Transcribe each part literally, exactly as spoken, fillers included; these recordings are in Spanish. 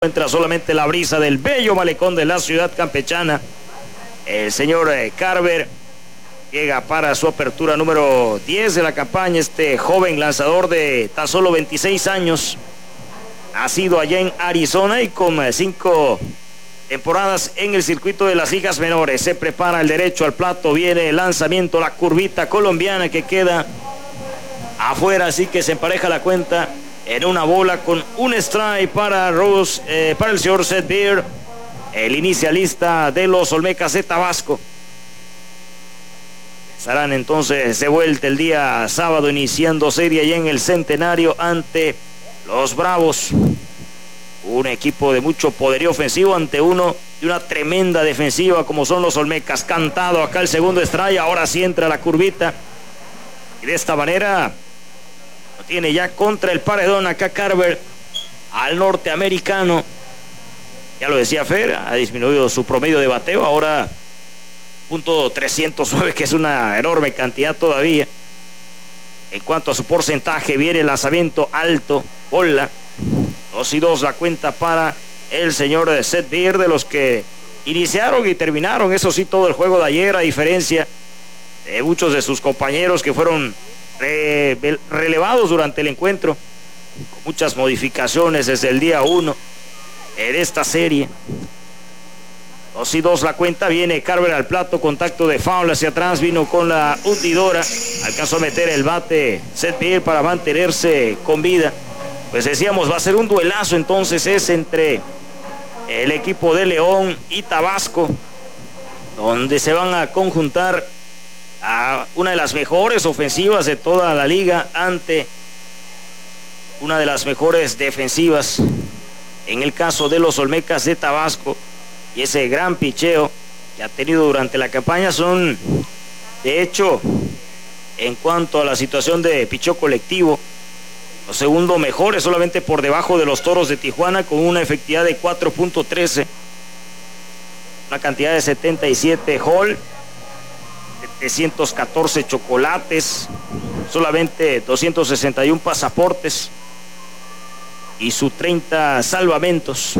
encuentra solamente la brisa del bello malecón de la ciudad campechana. El señor eh, Carver llega para su apertura número diez de la campaña. Este joven lanzador de tan solo veintiséis años, nacido allá en Arizona y con eh, cinco temporadas en el circuito de las ligas menores. Se prepara el derecho al plato, viene el lanzamiento, la curvita colombiana que queda afuera, así que se empareja la cuenta en una bola con un strike para Rose, eh, para el señor Seth Beer, el inicialista de los Olmecas de Tabasco. Estarán entonces de vuelta el día sábado, iniciando serie allá en el Centenario ante los Bravos. Un equipo de mucho poderío ofensivo ante uno de una tremenda defensiva como son los Olmecas. Cantado acá el segundo strike, ahora sí entra la curvita. Y de esta manera lo tiene ya contra el paredón acá Carver, al norteamericano. Ya lo decía Fer, ha disminuido su promedio de bateo, ahora punto trescientos nueve, que es una enorme cantidad todavía. En cuanto a su porcentaje, viene el lanzamiento alto, bola. Dos y dos la cuenta para el señor Seth Beer, de los que iniciaron y terminaron, eso sí, todo el juego de ayer, a diferencia de muchos de sus compañeros que fueron re relevados durante el encuentro, con muchas modificaciones desde el día uno en esta serie. Dos y dos la cuenta, viene Carver al plato, contacto de foul hacia atrás, vino con la hundidora, alcanzó a meter el bate Seth Beer para mantenerse con vida. Pues decíamos, va a ser un duelazo entonces, es entre el equipo de León y Tabasco, donde se van a conjuntar a una de las mejores ofensivas de toda la liga ante una de las mejores defensivas, en el caso de los Olmecas de Tabasco. Y ese gran picheo que ha tenido durante la campaña son, de hecho, en cuanto a la situación de picheo colectivo, los segundos mejores, solamente por debajo de los Toros de Tijuana, con una efectividad de cuatro punto trece, una cantidad de setenta y siete hall, setecientos catorce chocolates, solamente doscientos sesenta y uno pasaportes y sus treinta salvamentos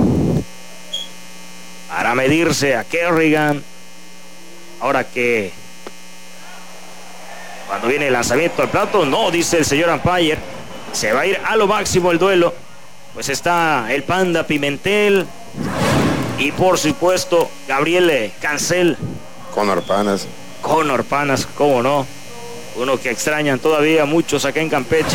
para medirse a Kerrigan. Ahora que cuando viene el lanzamiento al plato, no, dice el señor umpire, se va a ir a lo máximo el duelo. Pues está el Panda Pimentel y por supuesto Gabriel Cancel. Conor Panas. Conor Panas, cómo no. Uno que extrañan todavía muchos acá en Campeche.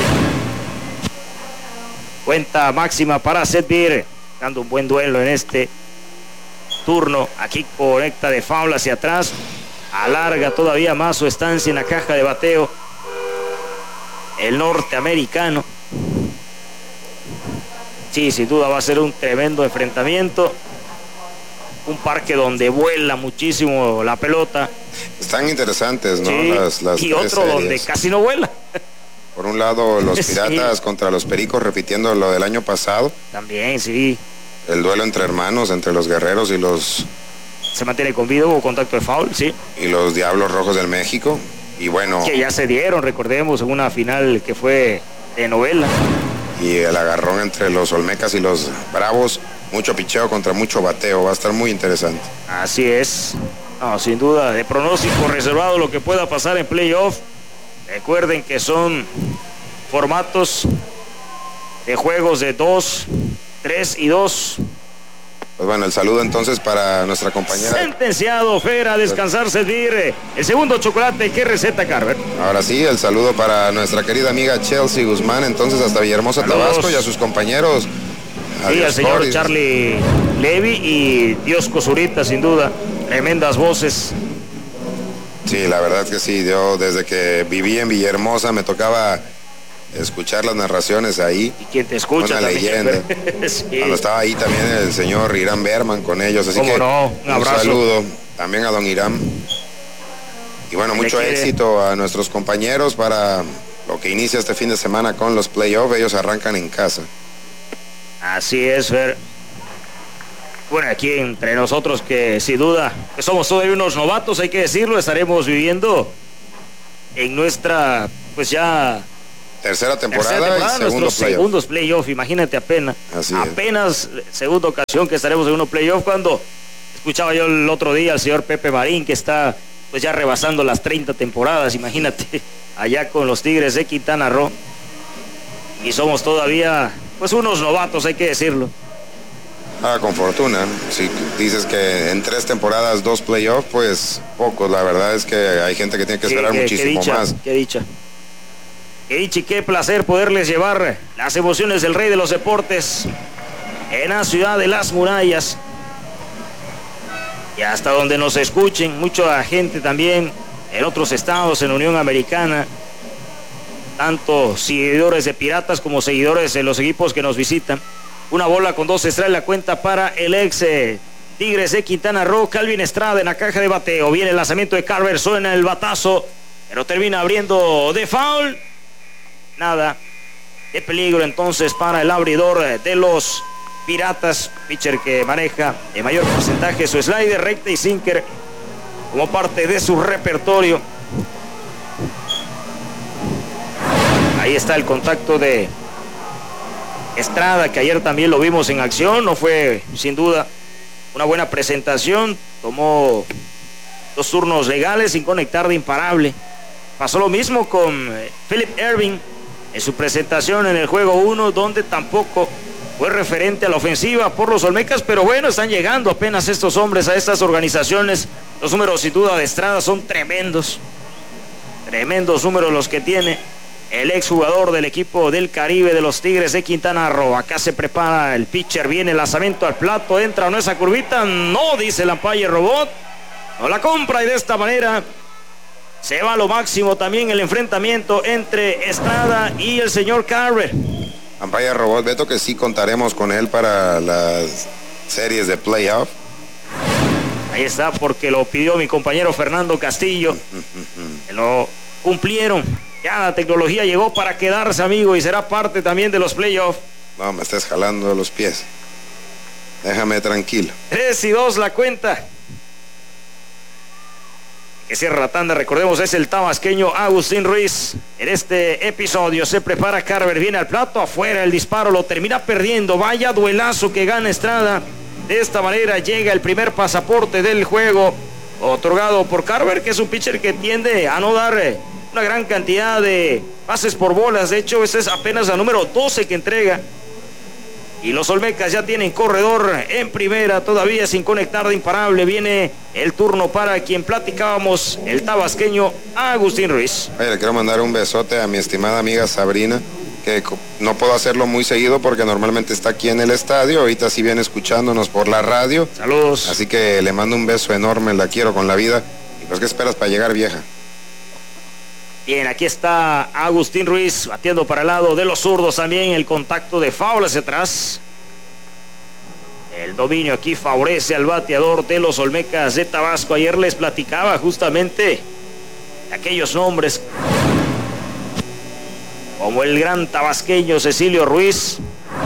Cuenta máxima para Seth Beer, dando un buen duelo en este turno. Aquí conecta de foul hacia atrás, alarga todavía más su estancia en la caja de bateo el norteamericano. Sí, sin duda va a ser un tremendo enfrentamiento, un parque donde vuela muchísimo la pelota. Están interesantes, ¿no? Sí, las, las y otro series donde casi no vuela. Por un lado los Piratas sí, contra los Pericos, repitiendo lo del año pasado. También, sí. El duelo entre hermanos, entre los Guerreros y los... Se mantiene con vida, hubo contacto de foul, sí. Y los Diablos Rojos del México. Y bueno... Que ya se dieron, recordemos, en una final que fue de novela. Y el agarrón entre los Olmecas y los Bravos. Mucho picheo contra mucho bateo. Va a estar muy interesante. Así es. No, sin duda, de pronóstico reservado lo que pueda pasar en playoff. Recuerden que son formatos de juegos de dos, tres y dos. Pues bueno, el saludo entonces para nuestra compañera. Sentenciado, Fer, a descansar, servir el segundo chocolate. ¿Qué receta, Carver? Ahora sí, el saludo para nuestra querida amiga Chelsea Guzmán, entonces hasta Villahermosa, Saludos. Tabasco, y a sus compañeros. Sí, al señor Coris. Charlie Levy y Dios Cosurita, sin duda. Tremendas voces. Sí, la verdad que sí. Yo desde que viví en Villahermosa me tocaba escuchar las narraciones ahí. Y quien te escucha una también. leyenda. Sí. Cuando estaba ahí también el señor Irán Berman con ellos, así que no, un, un saludo también a don Irán. Y bueno, mucho éxito a nuestros compañeros para lo que inicia este fin de semana con los playoffs. Ellos arrancan en casa. Así es, Fer. Bueno, aquí entre nosotros, que sin duda que somos todavía unos novatos, hay que decirlo, estaremos viviendo en nuestra, pues ya Tercera temporada, Tercera temporada y segundo nuestros playoff. segundos playoff, imagínate apenas. Así es. Apenas segunda ocasión que estaremos en uno playoff, cuando escuchaba yo el otro día al señor Pepe Marín, que está pues ya rebasando las treinta temporadas, imagínate, allá con los Tigres de Quintana Roo. Y somos todavía pues unos novatos, hay que decirlo. Ah, con fortuna. Si dices que en tres temporadas, dos playoffs, pues pocos. La verdad es que hay gente que tiene que esperar qué, qué, muchísimo qué dicha, más. Qué dicha. Qué dicha y qué placer poderles llevar las emociones del rey de los deportes en la ciudad de las murallas. Y hasta donde nos escuchen, mucha gente también en otros estados, en la Unión Americana. Tanto seguidores de Piratas como seguidores de los equipos que nos visitan. Una bola con dos extrae la cuenta para el ex eh, Tigres de Quintana Roo, Calvin Estrada, en la caja de bateo. Viene el lanzamiento de Carver, suena el batazo, pero termina abriendo de foul. Nada de peligro entonces para el abridor de los Piratas, pitcher que maneja en mayor porcentaje su slider, recta y sinker como parte de su repertorio. Ahí está el contacto de Estrada, que ayer también lo vimos en acción. No fue sin duda una buena presentación, tomó dos turnos legales sin conectar de imparable. Pasó lo mismo con Philip Erving en su presentación en el juego uno, donde tampoco fue referente a la ofensiva por los Olmecas, pero bueno, están llegando apenas estos hombres a estas organizaciones. Los números sin duda de Estrada son tremendos, tremendos números los que tiene el exjugador del equipo del Caribe de los Tigres de Quintana Roo. Acá se prepara el pitcher, viene el lanzamiento al plato, entra o no esa curvita, no, dice el umpire robot, no la compra, y de esta manera se va a lo máximo también el enfrentamiento entre Estrada y el señor Carver. Umpire robot, Beto, que sí contaremos con él para las series de playoff. Ahí está, porque lo pidió mi compañero Fernando Castillo. Lo cumplieron. Ya la tecnología llegó para quedarse, amigo, y será parte también de los playoffs. No, me estés jalando de los pies. Déjame tranquilo. tres y dos la cuenta. Que cierra la tanda, recordemos, es el tabasqueño Agustín Ruiz. En este episodio se prepara Carver, viene al plato, afuera el disparo, lo termina perdiendo. Vaya duelazo que gana Estrada. De esta manera llega el primer pasaporte del juego, otorgado por Carver, que es un pitcher que tiende a no dar una gran cantidad de pases por bolas. De hecho, ese es apenas la número doce que entrega. Y los Olmecas ya tienen corredor en primera, todavía sin conectar de imparable. Viene el turno para quien platicábamos, el tabasqueño Agustín Ruiz. Oye, le quiero mandar un besote a mi estimada amiga Sabrina, que no puedo hacerlo muy seguido porque normalmente está aquí en el estadio. Ahorita sí viene escuchándonos por la radio. Saludos. Así que le mando un beso enorme, la quiero con la vida. Y pues, ¿qué esperas para llegar vieja? Bien, aquí está Agustín Ruiz batiendo para el lado de los zurdos también. El contacto de foul hacia atrás. El dominio aquí favorece al bateador de los Olmecas de Tabasco. Ayer les platicaba justamente aquellos nombres, como el gran tabasqueño Cecilio Ruiz,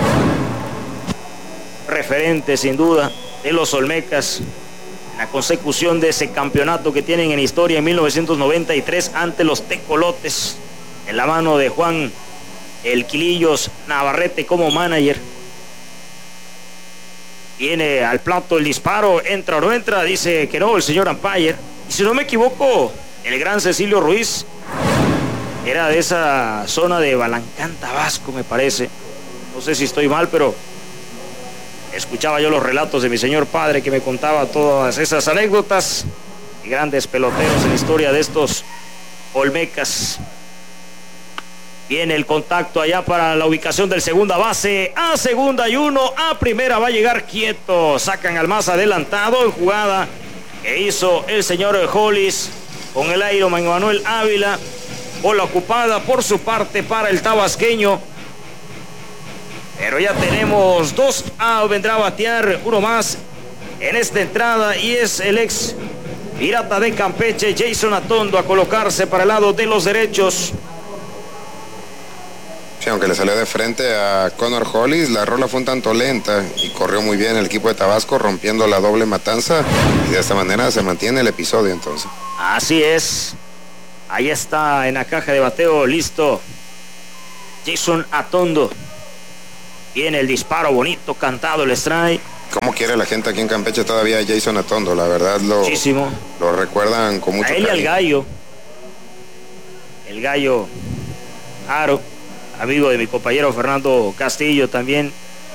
referente sin duda de los Olmecas. La consecución de ese campeonato que tienen en historia en mil novecientos noventa y tres ante los Tecolotes, en la mano de Juan el Quilillos Navarrete como manager. Viene al plato el disparo, entra o no entra, dice que no el señor umpire. Y si no me equivoco, el gran Cecilio Ruiz era de esa zona de Balancán, Tabasco, me parece. No sé si estoy mal, pero escuchaba yo los relatos de mi señor padre, que me contaba todas esas anécdotas y grandes peloteros en la historia de estos Olmecas. Viene el contacto allá para la ubicación del segunda base. A segunda y uno, a primera va a llegar quieto. Sacan al más adelantado en jugada que hizo el señor Hollis con el Ironman Manuel Ávila. Bola ocupada por su parte para el tabasqueño. Pero ya tenemos dos. Ah, vendrá a batear uno más en esta entrada y es el ex Pirata de Campeche, Jason Atondo, a colocarse para el lado de los derechos. Sí, aunque le salió de frente a Connor Hollis, la rola fue un tanto lenta y corrió muy bien el equipo de Tabasco, rompiendo la doble matanza, y de esta manera se mantiene el episodio entonces. Así es. Ahí está en la caja de bateo, listo Jason Atondo. Viene el disparo bonito, cantado el strike. ¿Cómo quiere la gente aquí en Campeche todavía a Jason Atondo? La verdad lo, Muchísimo. Lo recuerdan con mucho a él y cariño. al gallo. El gallo Aro, amigo de mi compañero Fernando Castillo también.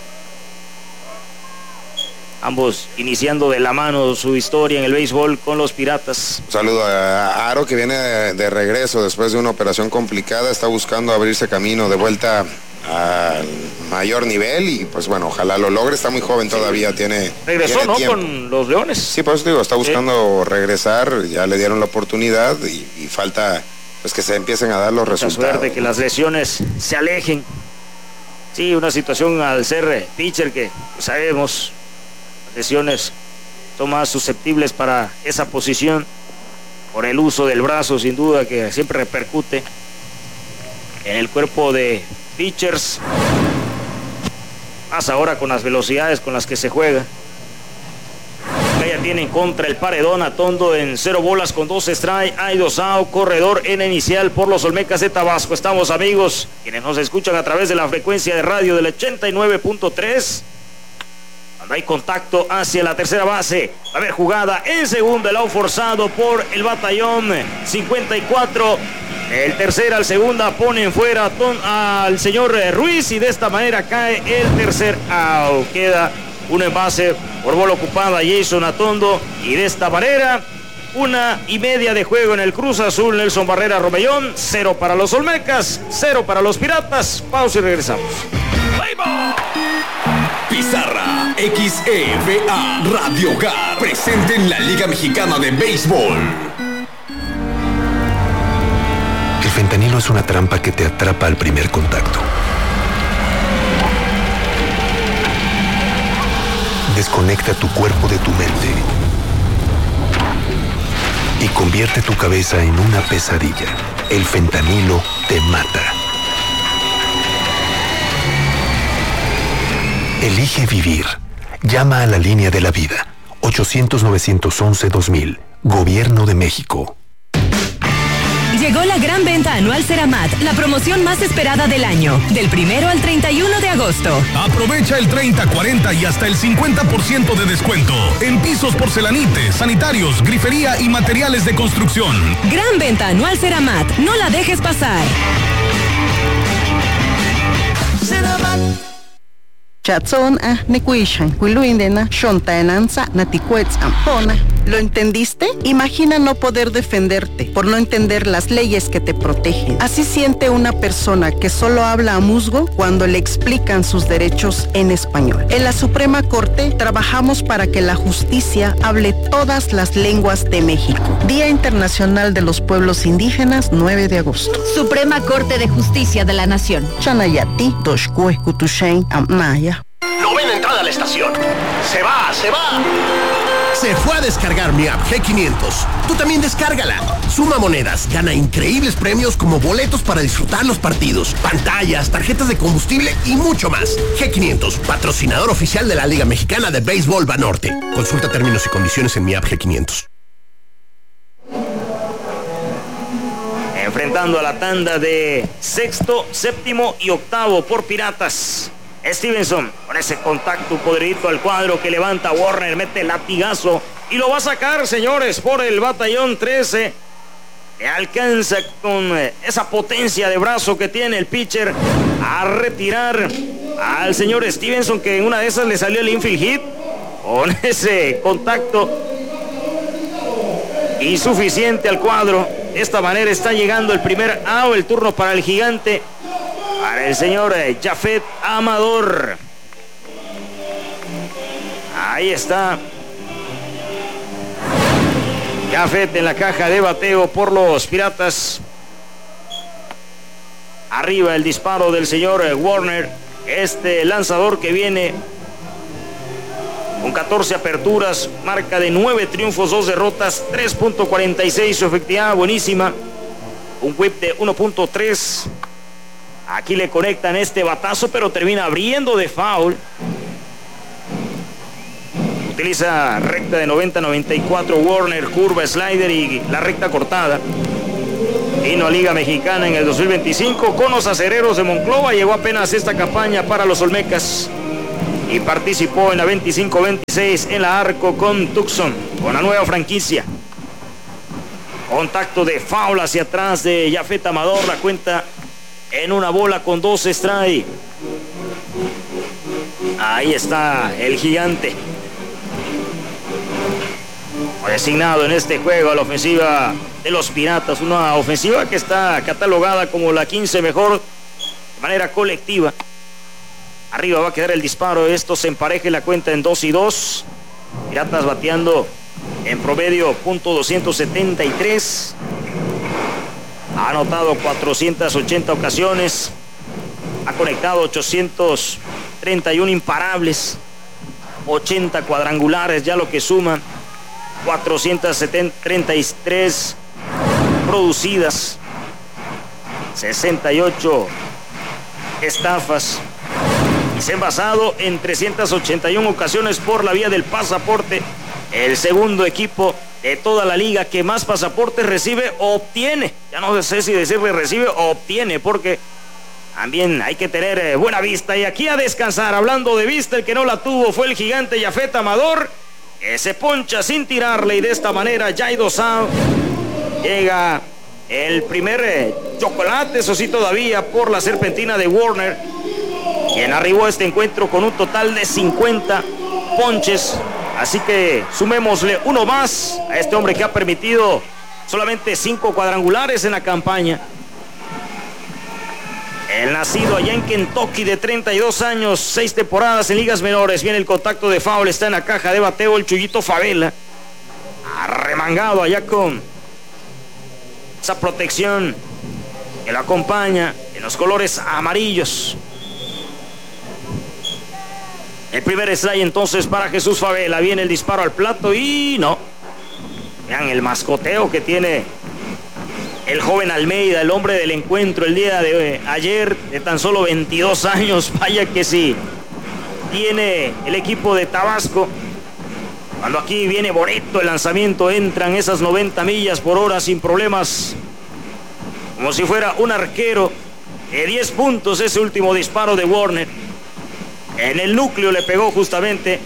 Ambos iniciando de la mano su historia en el béisbol con los Piratas. Un saludo a Aro, que viene de, de regreso después de una operación complicada. Está buscando abrirse camino de vuelta al mayor nivel y pues bueno, ojalá lo logre. Está muy joven todavía, sí. tiene regresó tiene no tiempo. Con los Leones. Sí, por eso digo, está buscando sí. regresar. Ya le dieron la oportunidad y, y falta pues que se empiecen a dar los Mucha resultados. Suerte que las lesiones se alejen. Sí, una situación al ser pitcher que pues, sabemos lesiones son más susceptibles para esa posición por el uso del brazo, sin duda, que siempre repercute en el cuerpo de pitchers, más ahora con las velocidades con las que se juega. Ya tiene en contra el paredón Atondo en cero bolas con dos strike, hay dos out, corredor en inicial por los Olmecas de Tabasco. Estamos, amigos, quienes nos escuchan a través de la frecuencia de radio del ochenta y nueve punto tres. Cuando hay contacto hacia la tercera base, va a haber jugada en segunda, el out forzado por el batallón cincuenta y cuatro. El tercer al segunda ponen fuera al señor Ruiz y de esta manera cae el tercer out. Queda un envase por bola ocupada Jason Atondo y de esta manera una y media de juego en el Cruz Azul. Nelson Barrera Romellón, cero para los Olmecas, cero para los Piratas. Pausa y regresamos. Pizarra X E V A Radio Hogar presente en la Liga Mexicana de Béisbol. El fentanilo es una trampa que te atrapa al primer contacto. Desconecta tu cuerpo de tu mente y convierte tu cabeza en una pesadilla. El fentanilo te mata. Elige vivir. Llama a la línea de la vida. ochocientos, novecientos once, dos mil. Gobierno de México. Llegó la gran venta anual Ceramat, la promoción más esperada del año, del primero al treinta y uno de agosto. Aprovecha el treinta, cuarenta y hasta el cincuenta por ciento de descuento en pisos, porcelanites, sanitarios, grifería y materiales de construcción. Gran venta anual Ceramat, no la dejes pasar. Ceramat. Chatson a Nekuishan, Quiluindena, Shontaenanza, Naticuetz Ampona. ¿Lo entendiste? Imagina no poder defenderte por no entender las leyes que te protegen. Así siente una persona que solo habla a musgo cuando le explican sus derechos en español. En la Suprema Corte trabajamos para que la justicia hable todas las lenguas de México. Día Internacional de los Pueblos Indígenas, nueve de agosto. Suprema Corte de Justicia de la Nación. Chanayati, Toshkue, Kutushain, Amnaya. Novena entrada a la estación. Se va, se va. Se fue a descargar mi app G quinientos. Tú también descárgala. Suma monedas, gana increíbles premios como boletos para disfrutar los partidos, pantallas, tarjetas de combustible y mucho más. G quinientos, patrocinador oficial de la Liga Mexicana de Béisbol Banorte. Consulta términos y condiciones en mi app G quinientos. Enfrentando a la tanda de sexto, séptimo y octavo por Piratas. Stevenson con ese contacto poderito al cuadro que levanta Warner, mete latigazo y lo va a sacar, señores, por el batallón trece. Le alcanza con esa potencia de brazo que tiene el pitcher a retirar al señor Stevenson, que en una de esas le salió el infield hit con ese contacto insuficiente al cuadro. De esta manera está llegando el primer out, el turno para el gigante, para el señor Jafet Amador. Ahí está Jafet en la caja de bateo por los Piratas. Arriba el disparo del señor Warner, este lanzador que viene con catorce aperturas, marca de nueve triunfos, dos derrotas, tres punto cuarenta y seis, su efectividad buenísima, un whip de uno punto tres. Aquí le conectan este batazo, pero termina abriendo de foul. Utiliza recta de noventa a noventa y cuatro Warner, curva, slider y la recta cortada. Vino a Liga Mexicana en el dos mil veinticinco con los Acereros de Monclova. Llegó apenas esta campaña para los Olmecas y participó en la veinticinco veintiséis en la Arco con Tucson, con la nueva franquicia. Contacto de foul hacia atrás de Jafet Amador. La cuenta en una bola con dos strike. Ahí está el gigante. Designado en este juego a la ofensiva de los Piratas. Una ofensiva que está catalogada como la quince mejor de manera colectiva. Arriba va a quedar el disparo. Esto se empareja la cuenta en dos y dos. Piratas bateando en promedio punto doscientos setenta y tres. Ha anotado cuatrocientas ochenta ocasiones. Ha conectado ochocientos treinta y uno imparables. ochenta cuadrangulares, ya lo que suma cuatrocientas treinta y tres producidas. sesenta y ocho estafas. Y se ha envasado en trescientas ochenta y una ocasiones por la vía del pasaporte. El segundo equipo de toda la liga que más pasaportes recibe o obtiene. Ya no sé si decirle recibe o obtiene, porque también hay que tener buena vista. Y aquí a descansar, hablando de vista, el que no la tuvo fue el gigante Jafet Amador, que se poncha sin tirarle, y de esta manera Jaido Sao llega el primer eh, chocolate, eso sí todavía, por la serpentina de Warner, quien arribó a este encuentro con un total de cincuenta ponches. Así que sumémosle uno más a este hombre que ha permitido solamente cinco cuadrangulares en la campaña. El nacido allá en Kentucky, de treinta y dos años, seis temporadas en ligas menores. Viene el contacto de foul, está en la caja de bateo el Chuyito Favela. Arremangado allá con esa protección que lo acompaña en los colores amarillos. El primer strike entonces para Jesús Favela. Viene el disparo al plato y no. Vean el mascoteo que tiene el joven Almeida, el hombre del encuentro el día de ayer, de tan solo veintidós años. Vaya que sí tiene el equipo de Tabasco. Cuando aquí viene bonito el lanzamiento, entran esas noventa millas por hora sin problemas, como si fuera un arquero. De diez puntos ese último disparo de Warner. En el núcleo le pegó justamente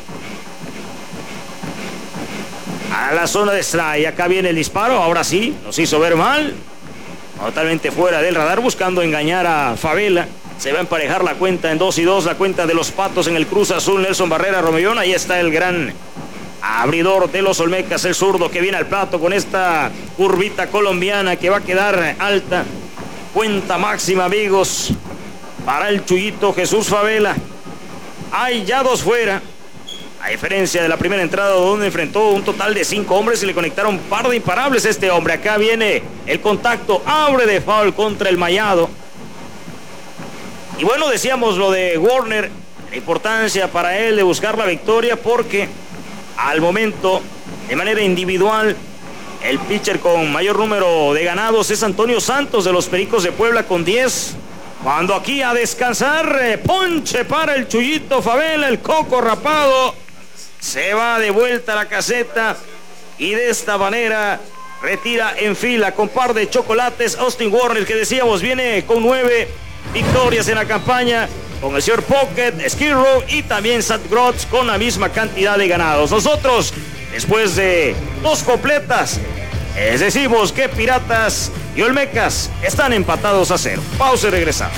a la zona de strike. Acá viene el disparo, ahora sí, nos hizo ver mal. Totalmente fuera del radar, buscando engañar a Favela. Se va a emparejar la cuenta en dos y dos, la cuenta de los Patos en el Cruz Azul. Nelson Barrera Romellón, ahí está el gran abridor de los Olmecas, el zurdo, que viene al plato con esta curvita colombiana que va a quedar alta. Cuenta máxima, amigos, para el Chuyito Jesús Favela. Hay ya dos fuera, a diferencia de la primera entrada, donde enfrentó un total de cinco hombres y le conectaron un par de imparables a este hombre. Acá viene el contacto, abre de foul contra el Mallado. Y bueno, decíamos lo de Warner, la importancia para él de buscar la victoria, porque al momento, de manera individual, el pitcher con mayor número de ganados es Antonio Santos de los Pericos de Puebla con diez. Cuando aquí a descansar, eh, ponche para el Chuyito Favela, el coco rapado. Se va de vuelta a la caseta y de esta manera retira en fila con par de chocolates Austin Warner, que decíamos viene con nueve victorias en la campaña, con el señor Pocket, Skid Row y también Sat Grotz con la misma cantidad de ganados. Nosotros, después de dos completas, les decimos que Piratas y Olmecas están empatados a cero. Pausa y regresamos.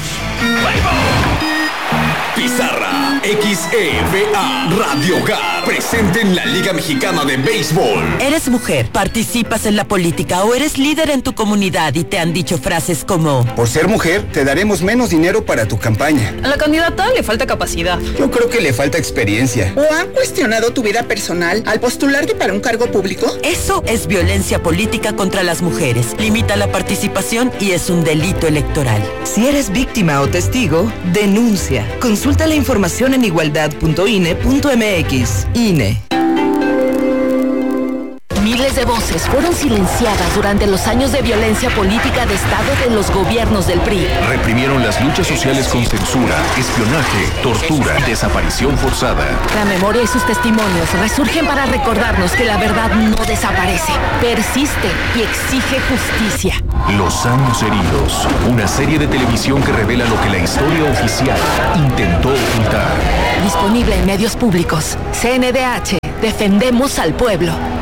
Pizarra X E V A Radio Hogar presente en la Liga Mexicana de Béisbol. Eres mujer, participas en la política o eres líder en tu comunidad y te han dicho frases como: por ser mujer, te daremos menos dinero para tu campaña. A la candidata le falta capacidad. Yo creo que le falta experiencia. ¿O han cuestionado tu vida personal al postularte para un cargo público? Eso es violencia política contra las mujeres. Limita la participación y es un delito electoral. Si eres víctima o testigo, denuncia. Consulta la información en igualdad punto I N E punto M X. I N E. Miles de voces fueron silenciadas durante los años de violencia política de Estado de los gobiernos del P R I. Reprimieron las luchas sociales con censura, espionaje, tortura y desaparición forzada. La memoria y sus testimonios resurgen para recordarnos que la verdad no desaparece, persiste y exige justicia. Los años heridos, una serie de televisión que revela lo que la historia oficial intentó ocultar. Disponible en medios públicos. C N D H, defendemos al pueblo.